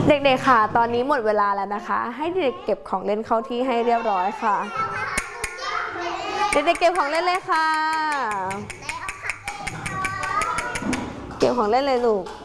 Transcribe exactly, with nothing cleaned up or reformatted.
เด็กๆค่ะตอนนี้หมดเวลาแล้วนะคะให้เด็กเก็บของเล่นเข้าที่ให้เรียบร้อยค่ะเด็กๆเก็บของเล่นเลยค่ะเก็บของเล่นเลยลูก